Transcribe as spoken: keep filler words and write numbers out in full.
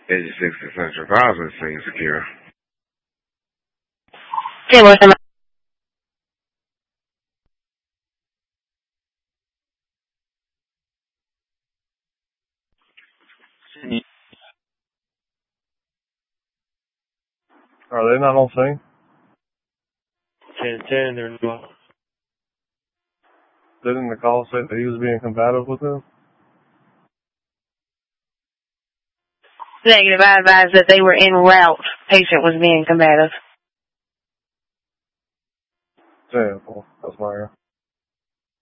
eighty-six to Central Gaza seems secure. Yeah, what's the Are they not on scene? ten ten, they're not. Didn't the call say that he was being combative with them? negative? I advised that they were en route. Patient was being combative. Damn, well, that's my